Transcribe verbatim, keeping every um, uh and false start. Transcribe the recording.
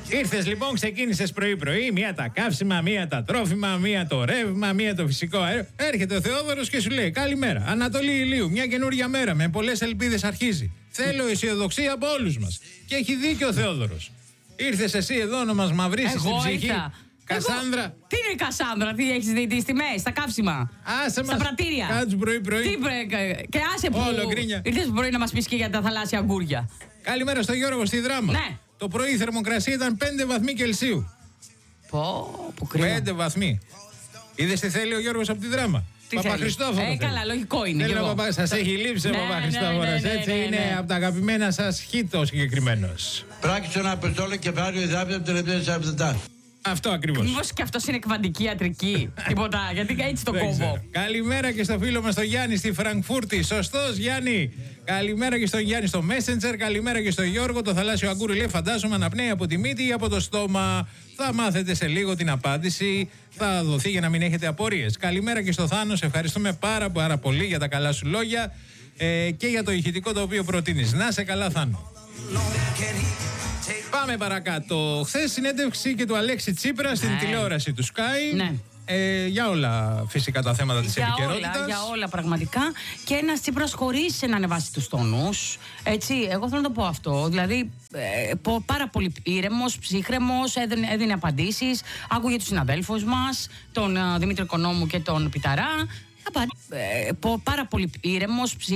Ήρθες λοιπόν, ξεκίνησες πρωί-πρωί, μία τα καύσιμα, μία τα τρόφιμα, μία το ρεύμα, μία το φυσικό αέριο. Έρχεται ο Θεόδωρος και σου λέει: καλημέρα. Ανατολή ηλίου, μια καινούργια μέρα με πολλές ελπίδες αρχίζει. Θέλω αισιοδοξία από όλους μας. Και έχει δίκιο ο Θεόδωρος. Ήρθες εσύ εδώ να μας μαυρίσεις την ψυχή. Ήρθα. Κασάνδρα. Εγώ... Τι είναι η Κασάνδρα, τι έχεις δει τις τιμές, στα καύσιμα, άσε στα μας, πρατήρια. Κάτσε πρωί-πρωί. Τι πρέ... Και άσε που ήρθες πρωί να μας πεις και για τα θαλάσσια αγκούρια. Καλημέρα στο Γιώργο στη Δράμα. Ναι. Το πρωί η θερμοκρασία ήταν πέντε βαθμοί Κελσίου. Πω, που κρύο. πέντε βαθμοί. Είδες τι θέλει ο Γιώργος από τη Δράμα. Παπαχριστόφορο. Ε, καλά, λογικό είναι. Θέλει παπα... Σας έχει λείψει ο ναι, Παπαχριστόφορος, ναι, ναι, ναι, έτσι ναι, ναι, είναι ναι. από τα αγαπημένα σας χίτο συγκεκριμένος. Πράξεων Αποστόλου και Φάριο Ιδράβη από τελευταίες αυτά. Αυτό ακριβώς. Μήπως και αυτός είναι εκβαντική ιατρική. Τίποτα, γιατί έτσι το κόβω. Καλημέρα και στο φίλο μας τον Γιάννη στη Φραγκφούρτη. Σωστός Γιάννη. Καλημέρα και στον Γιάννη στο Messenger. Καλημέρα και στον Γιώργο. Το θαλάσσιο αγκούρι λέει: φαντάζομαι αναπνέει από τη μύτη ή από το στόμα. Θα μάθετε σε λίγο την απάντηση. Θα δοθεί για να μην έχετε απορίες. Καλημέρα και στο Θάνο. Σε ευχαριστούμε πάρα, πάρα πολύ για τα καλά σου λόγια ε, και για το ηχητικό το οποίο προτείνεις. Να σε καλά, Θάνο. Πάμε παρακάτω. Χθες συνέντευξη και του Αλέξη Τσίπρα στην ναι. τηλεόραση του Sky. Ναι. Ε, για όλα φυσικά τα θέματα της επικαιρότητας. Για όλα, για όλα πραγματικά. Και ένας Τσίπρας χωρίς να ανεβάσει τους τόνους. Έτσι, εγώ θέλω να το πω αυτό. Δηλαδή, ε, πάρα πολύ ήρεμος, ψύχρεμος, έδινε, έδινε απαντήσεις. Άκουγε τους συναδέλφους μας, τον uh, Δημήτρη Οικονόμου και τον Πιταρά. Ε, πάρα πολύ ήρεμος, ψύχρεμος.